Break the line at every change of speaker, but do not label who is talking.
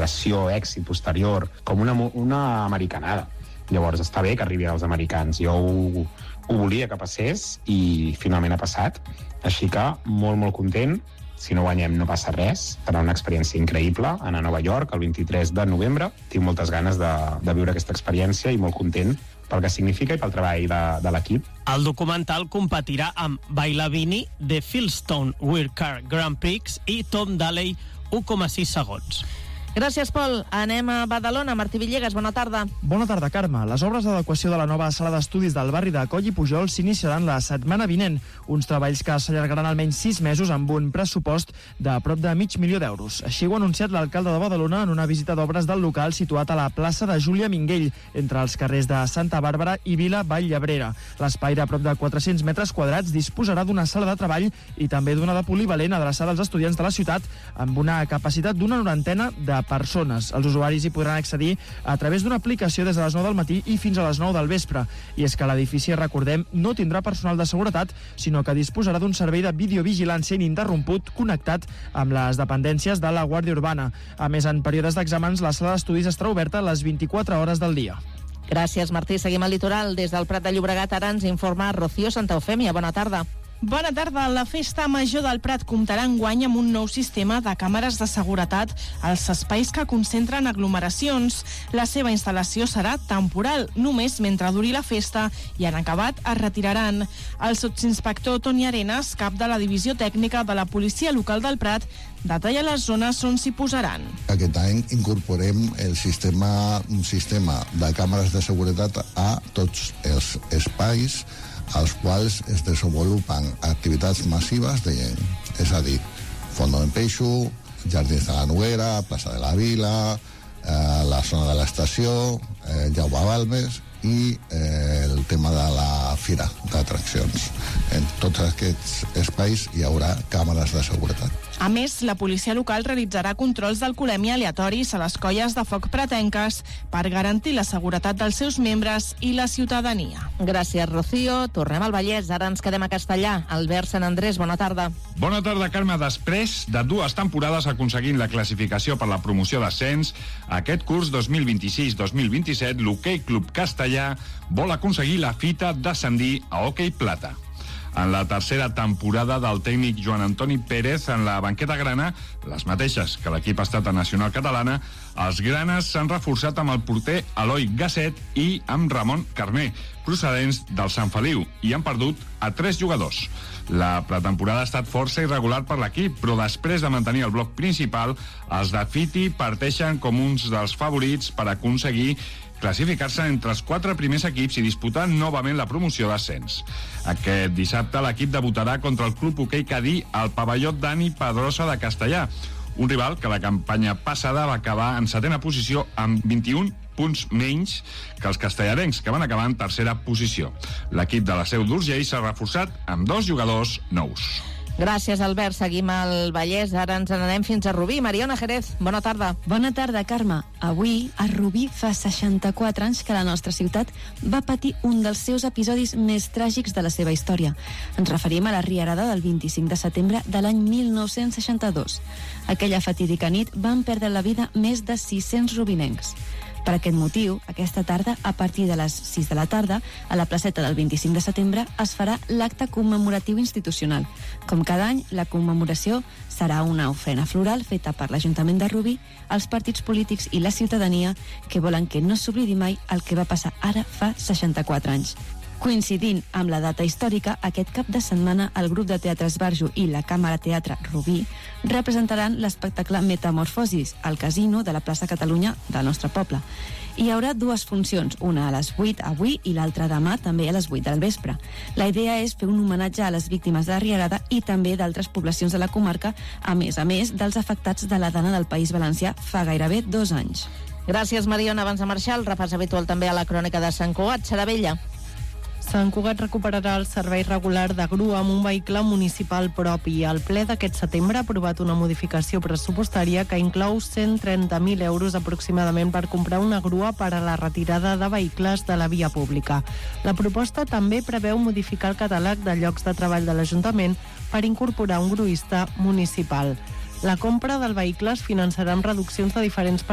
acceleració, èxit posterior, com una americanada. Llavors està bé que arribi als americans. Jo ho volia que passés i finalment ha passat. Així que molt content. Si no guanyem no passa res. Serà una experiència increïble anar a Nova York el 23 de novembre. Tinc moltes ganes de viure aquesta experiència i molt content pel que significa i pel treball de l'equip.
El documental competirà amb Bailavini, The Fieldstone Weird Car Grand Prix i Tom Daley, 1,6 segons.
Gràcies, Pol. Anem a Badalona. Martí Villegas, bona tarda.
Bona tarda, Carme. Les obres d'adequació de la nova sala d'estudis del barri de Coll i Pujol s'iniciaran la setmana vinent. Uns treballs que s'allargaran almenys 6 mesos amb un pressupost de prop de €500.000. Així ho ha anunciat l'alcalde de Badalona en una visita d'obres del local situat a la plaça de Júlia Minguell, entre els carrers de Santa Bàrbara i Vila Vall-llebrera. L'espai de prop de 400 metres quadrats disposarà d'una sala de treball i també d'una de polivalent adreçada als estudiants de la ciutat amb una capacitat d'una 90 de persones. Els usuaris hi podran accedir a través d'una aplicació des de les 9 del matí i fins a les 9 del vespre. I és que l'edifici, recordem, no tindrà personal de seguretat, sinó que disposarà d'un servei de videovigilància ininterromput connectat amb les dependències de la Guàrdia Urbana. A més, en períodes d'exàmens, la sala d'estudis estarà oberta les 24 hores del dia.
Gràcies, Martí. Seguim al litoral. Des del Prat de Llobregat ara ens informa Rocío Santaeufèmia. Bona tarda.
Bona tarda. La Festa Major del Prat comptarà enguany amb un nou sistema de càmeres de seguretat als espais que concentren aglomeracions. La seva instal·lació serà temporal, només mentre duri la festa, i en acabat es retiraran. El sotsinspector Toni Arenas, cap de la divisió tècnica de la policia local del Prat, detalla les zones on s'hi posaran.
Aquest any incorporem un sistema de càmeres de seguretat a tots els espais als quals es desenvolupen activitats massives de gent, és a dir, Fondo d'en Peixo, Jardins de la Noguera, Plaça de la Vila, la zona de l'estació, Jaume Balmes i el tema de la fira d'atraccions. En tots aquests espais hi haurà càmeres de seguretat.
A més, la policia local realitzarà controls d'alcoholèmia aleatoris a les colles de foc pratenques per garantir la seguretat dels seus membres i la ciutadania.
Gràcies, Rocío. Tornem al Vallès. Ara ens quedem a Castellà. Albert Sant Andrés, bona tarda.
Bona tarda, Carme. Després de 2 temporades aconseguint la classificació per la promoció d'ascens, aquest curs 2026-2027 l'Hoquei Club Castellà vol aconseguir la fita d'ascendir a Hoquei Plata. En la tercera temporada del tècnic Joan Antoni Pérez en la banqueta grana, les mateixes que l'equip estatal nacional catalana, els granes s'han reforçat amb el porter Eloi Gasset i amb Ramon Carné, procedents del Sant Feliu, i han perdut a 3 jugadors. La pretemporada ha estat força irregular per l'equip, però després de mantenir el bloc principal, els de Fiti parteixen com uns dels favorits per aconseguir classificar-se entre els 4 primers equips i disputar novament la promoció d'ascens. Aquest dissabte l'equip debutarà contra el Club Hoquei Cadí al pavelló Dani Pedrosa de Castellà, un rival que la campanya passada va acabar en 7ª posició amb 21 punts menys que els castellarencs, que van acabar en 3ª posició. L'equip de la Seu d'Urgell s'ha reforçat amb 2 jugadors nous.
Gràcies, Albert. Seguim al Vallès. Ara ens n'anem fins a Rubí. Mariona Jerez, bona tarda.
Bona tarda, Carme. Avui, a Rubí, fa 64 anys que la nostra ciutat va patir un dels seus episodis més tràgics de la seva història. Ens referim a la riarada del 25 de setembre de l'any 1962. Aquella fatídica nit van perdre la vida més de 600 rubinencs. Per aquest motiu, aquesta tarda, a partir de les 6 de la tarda, a la placeta del 25 de setembre, es farà l'acte commemoratiu institucional. Com cada any, la commemoració serà una ofrena floral feta per l'Ajuntament de Rubí, els partits polítics i la ciutadania que volen que no s'oblidi mai el que va passar ara fa 64 anys. Coincidint amb la data històrica, aquest cap de setmana el grup de teatre Esbarjo i la Càmera Teatre Rubí representaran l'espectacle Metamorfosis al casino de la plaça Catalunya del nostre poble. Hi haurà 2 funcions, una a les 8 avui i l'altra demà també a les 8 del vespre. La idea és fer un homenatge a les víctimes de la riarada i també d'altres poblacions de la comarca, a més dels afectats de la dana del País Valencià fa gairebé 2 anys.
Gràcies, Mariona. Abans de marxar, el repàs habitual també a la crònica de Sant Cugat. Saravella.
Sant Cugat recuperarà el servei regular de grua amb un vehicle municipal propi. El ple d'aquest setembre ha aprovat una modificació pressupostària que inclou 130.000 euros aproximadament per comprar una grua per a la retirada de vehicles de la via pública. La proposta també preveu modificar el catàleg de llocs de treball de l'Ajuntament per incorporar un gruista municipal. La compra del vehicle es finançarà amb reduccions de diferents